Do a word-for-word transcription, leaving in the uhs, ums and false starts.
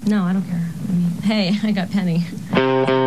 No, I don't care. I mean, hey, I got Penny.